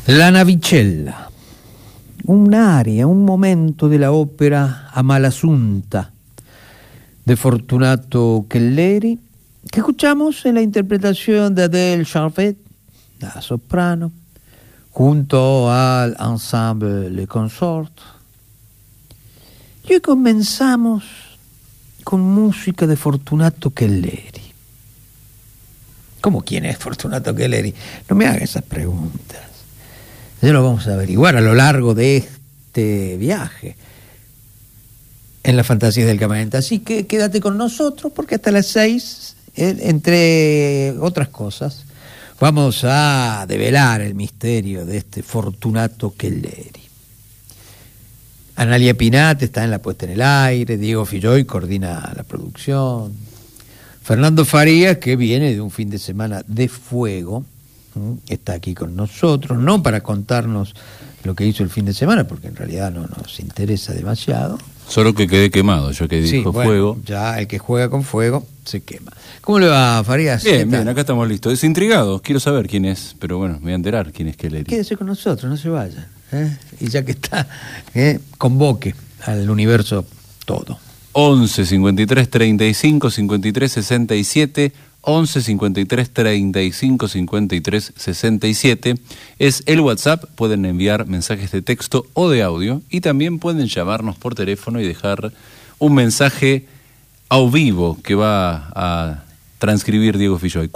La Navicella, un'aria, un momento della opera Amalasuntha de Fortunato Kelleri, que escuchamos en la interpretación de Adèle Charvet, la soprano, junto al ensemble Le Consort. Y hoy comenzamos con música de Fortunato Kelleri. ¿Cómo quién es Fortunato Kelleri? No me haga esas preguntas. Ya lo vamos a averiguar a lo largo de este viaje en la fantasía del camarenta. Así que quédate con nosotros porque hasta las 6, entre otras cosas, vamos a develar el misterio de este Fortunato Kelleri. Analia Pinate está en la puesta en el aire, Diego Filloy coordina la producción, Fernando Farías, que viene de un fin de semana de fuego, está aquí con nosotros, no para contarnos lo que hizo el fin de semana, porque en realidad no nos interesa demasiado. Solo que quedé quemado, yo que dijo bueno, fuego. Ya el que juega con fuego se quema. ¿Cómo le va, Farías? Bien, bien, acá estamos listos. Es intrigado, quiero saber quién es, pero bueno, me voy a enterar quién es Kelleri. Quédese con nosotros, no se vaya. Y ya que está, convoque al universo todo. 11 53 35 53 67 11 53 35 53 67 es el WhatsApp. Pueden enviar mensajes de texto o de audio y también pueden llamarnos por teléfono y dejar un mensaje a vivo que va a transcribir Diego Filloy.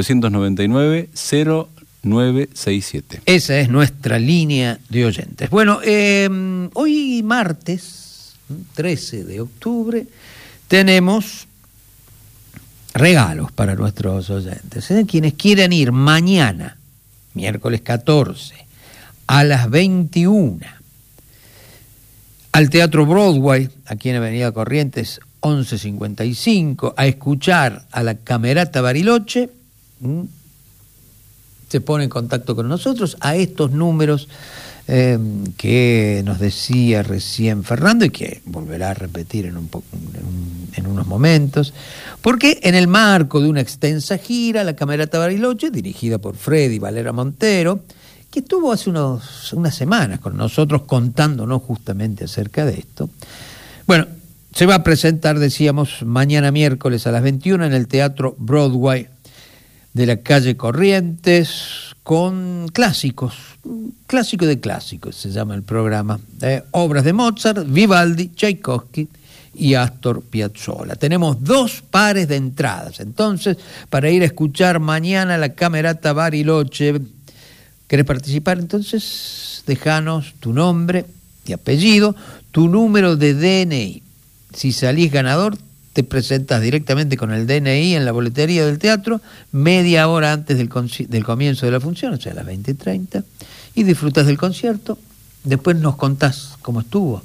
4999-0967. Esa es nuestra línea de oyentes. Bueno, hoy martes 13 de octubre tenemos regalos para nuestros oyentes. Quienes quieran ir mañana, miércoles 14, a las 21, al Teatro Broadway, aquí en Avenida Corrientes 1155, a escuchar a la Camerata Bariloche, se pone en contacto con nosotros a estos números que nos decía recién Fernando y que volverá a repetir en unos momentos, porque en el marco de una extensa gira, la Camerata Bariloche, dirigida por Freddy Valera Montero, que estuvo hace unas semanas con nosotros contándonos justamente acerca de esto, bueno, se va a presentar, decíamos, mañana miércoles a las 21 en el Teatro Broadway de la calle Corrientes, con clásicos, clásico de clásicos se llama el programa, obras de Mozart, Vivaldi, Tchaikovsky y Astor Piazzolla. Tenemos 2 pares de entradas, entonces, para ir a escuchar mañana la Camerata Bariloche. ¿Querés participar? Entonces, déjanos tu nombre y apellido, tu número de DNI. Si salís ganador, te presentas directamente con el DNI en la boletería del teatro, media hora antes del comienzo de la función, o sea, a las 20:30, y disfrutas del concierto. Después nos contás cómo estuvo,